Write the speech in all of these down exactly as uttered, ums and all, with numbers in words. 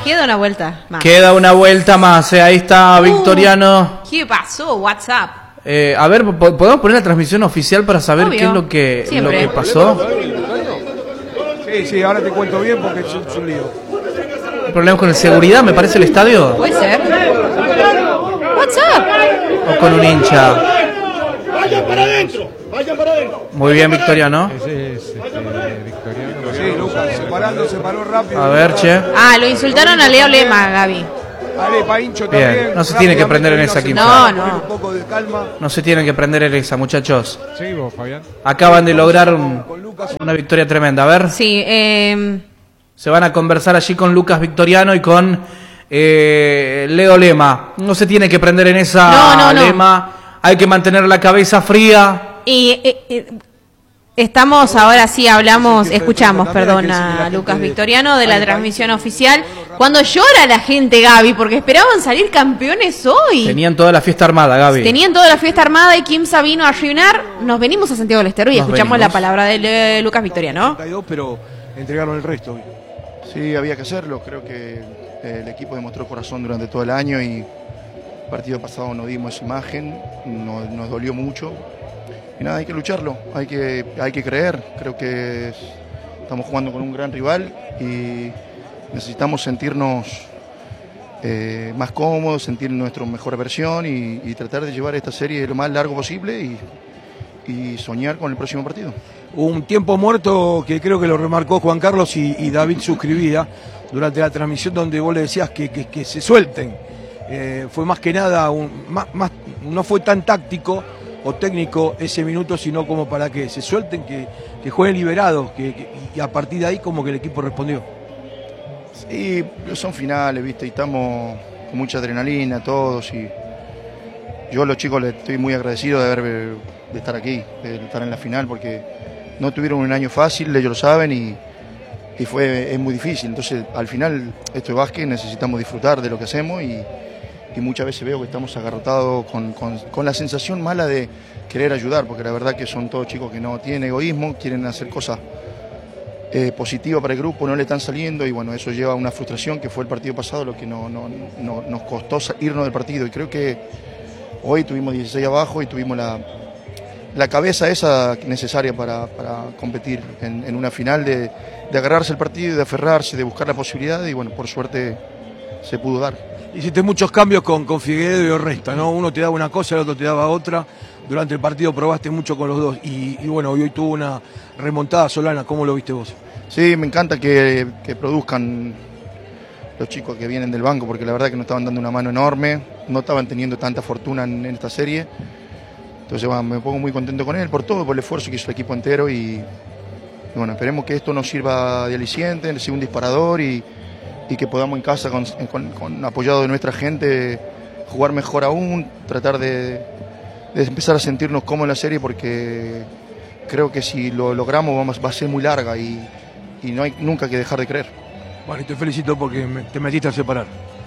Queda una vuelta más. Queda una vuelta más, eh. Ahí está Uh, Victoriano. ¿Qué pasó? WhatsApp. Eh, a ver, ¿podemos poner la transmisión oficial para saber Obvio. qué es lo que, lo Siempre. que pasó? Sí, sí, ahora te cuento bien porque es un, es un lío. ¿Hay problemas con el seguridad, me parece, el estadio? Puede ser. WhatsApp. ¿O con un hincha? Vayan para adentro, vayan para adentro. Muy bien, Victoriano. Ese es este, Victoriano. Sí, Lucas, separando, se paró rápido. A ver, che. Ah, lo insultaron a Leo Lema, Gaby. Ale, Paincho Bien, también. no se tiene que prender en esa, Rápidamente, Kim. No, poner no. Un poco de calma. No se tienen que prender en esa, muchachos. Sí, vos, Fabián. Acaban de lograr un- Con Lucas. una victoria tremenda. A ver, Sí, eh, se van a conversar allí con Lucas Victoriano y con eh, Leo Lema. No se tiene que prender en esa, No, no, no. Lema. Hay que mantener la cabeza fría. y eh, eh, estamos, ahora sí hablamos, escuchamos, perdón, a Lucas Victoriano de la transmisión oficial. Cuando llora la gente, Gaby, porque esperaban salir campeones hoy. Tenían toda la fiesta armada, Gaby. Tenían toda la fiesta armada y Kimsa vino a ayunar. Nos venimos a Santiago del Estero y Nos escuchamos venimos. la palabra de eh, Lucas Victoriano. treinta y dos, pero entregaron el resto. Sí, había que hacerlo. Creo que eh, el equipo demostró corazón durante todo el año y el partido pasado no dimos esa imagen, nos, nos dolió mucho. Y nada, hay que lucharlo, hay que, hay que creer. Creo que es- estamos jugando con un gran rival y necesitamos sentirnos eh, más cómodos, sentir nuestra mejor versión y, y tratar de llevar esta serie lo más largo posible y, y soñar con el próximo partido. Un tiempo muerto que creo que lo remarcó Juan Carlos y, y David suscribía durante la transmisión donde vos le decías que, que, que se suelten. Eh, fue más que nada, un, más, más, no fue tan táctico o técnico ese minuto, sino como para que se suelten, que, que jueguen liberados, que, que- y a partir de ahí como que el equipo respondió. Sí, pero son finales, ¿viste? Y estamos con mucha adrenalina todos y yo a los chicos les estoy muy agradecido de, haber, de estar aquí, de estar en la final, porque no tuvieron un año fácil, ellos lo saben y, y fue, es muy difícil. Entonces, al final, esto es básquet, necesitamos disfrutar de lo que hacemos y, y muchas veces veo que estamos agarrotados con, con, con la sensación mala de querer ayudar, porque la verdad que son todos chicos que no tienen egoísmo, quieren hacer cosas eh, positivas para el grupo, no le están saliendo y bueno, eso lleva a una frustración que fue el partido pasado, lo que no, no, no- nos costó sa- irnos del partido y creo que hoy tuvimos dieciséis abajo y tuvimos la, la cabeza esa necesaria para, para competir en, en una final, de, de agarrarse el partido, de aferrarse, de buscar la posibilidad y bueno, por suerte se pudo dar. Hiciste muchos cambios con, con Figueiredo y Orresta, ¿no? Uno te daba una cosa, el otro te daba otra. Durante el partido probaste mucho con los dos y, y bueno, hoy tuvo una remontada Solana. ¿Cómo lo viste vos? Sí, me encanta que, que produzcan los chicos que vienen del banco, porque la verdad que nos estaban dando una mano enorme, no estaban teniendo tanta fortuna en, en esta serie. Entonces bueno, me pongo muy contento con él por todo, por el esfuerzo que hizo el equipo entero y, y bueno, esperemos que esto nos sirva de aliciente, sea un disparador y, y que podamos en casa, con, con- con apoyado de nuestra gente, jugar mejor aún, tratar de, de empezar a sentirnos cómodos en la serie, porque creo que si lo logramos vamos, va a ser muy larga y, y no hay nunca que dejar de creer. Bueno, y te felicito porque me- te metiste a separar.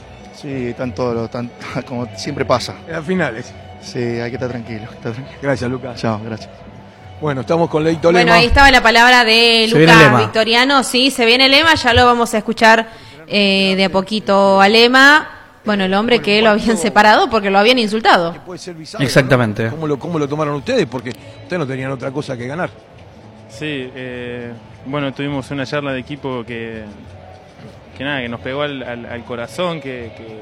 Sí, tanto lo- tan- como siempre pasa. En las finales. Sí, hay que estar tranquilo. estar tranquilo. Gracias, Lucas. Chao, gracias. Bueno, estamos con Leito Lema. Bueno, ahí estaba la palabra de Se viene Lucas Lema. Victoriano. Sí, se viene Lema, ya lo vamos a escuchar eh, de a poquito a Lema. Bueno, el hombre que lo habían separado porque lo habían insultado. Que puede ser bisagra, Exactamente. ¿no? ¿Cómo lo, ¿Cómo lo tomaron ustedes? Porque ustedes no tenían otra cosa que ganar. Sí, eh, bueno, tuvimos una charla de equipo que, que nada, que nos pegó al, al- al corazón, que, que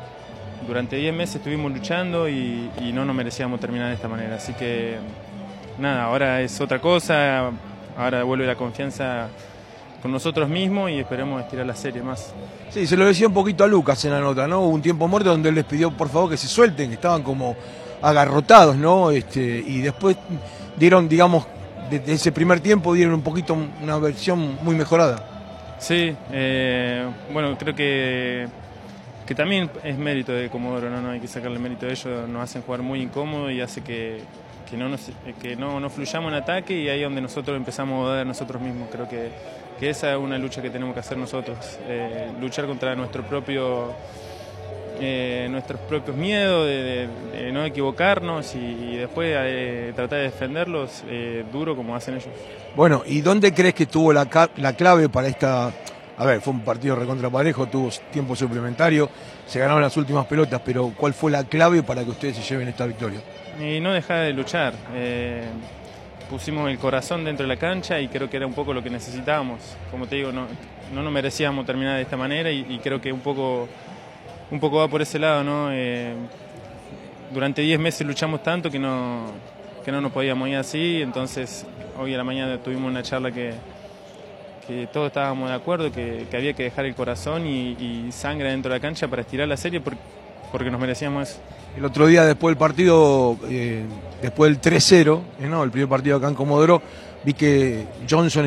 durante diez meses estuvimos luchando y, y no nos merecíamos terminar de esta manera. Así que nada, ahora es otra cosa, ahora vuelve la confianza con nosotros mismos y esperemos estirar la serie más. Sí, se lo decía un poquito a Lucas en la nota, ¿no? Hubo un tiempo muerto donde él les pidió por favor que se suelten, que estaban como agarrotados, ¿no? Este, y después dieron, digamos, desde ese primer tiempo dieron un poquito una versión muy mejorada. Sí, eh, bueno, creo que, que también es mérito de Comodoro, ¿no? No hay que sacarle mérito a ellos, nos hacen jugar muy incómodo y hace que, que, no, nos, que no, no fluyamos en ataque y ahí es donde nosotros empezamos a dudar de nosotros mismos. Creo que, que esa es una lucha que tenemos que hacer nosotros, eh, luchar contra nuestro propio, eh, nuestros propios miedos de, de- de no equivocarnos y, y después eh, tratar de defenderlos eh, duro como hacen ellos. Bueno, ¿y dónde crees que estuvo la, ca- la clave para esta a ver, fue un partido recontra parejo, tuvo tiempo suplementario, se ganaron las últimas pelotas, pero ¿cuál fue la clave para que ustedes se lleven esta victoria? Y no dejar de luchar. Eh, pusimos el corazón dentro de la cancha y creo que era un poco lo que necesitábamos. Como te digo, no, no nos merecíamos terminar de esta manera y, y creo que un poco, un poco va por ese lado, ¿no? Eh, durante diez meses luchamos tanto que no, que no nos podíamos ir así, entonces hoy a la mañana tuvimos una charla que, que todos estábamos de acuerdo, que, que había que dejar el corazón y, y sangre dentro de la cancha para estirar la serie porque, porque nos merecíamos eso. El otro día, después del partido, eh, después del tres cero, eh, ¿no? El primer partido acá en Comodoro, vi que Johnson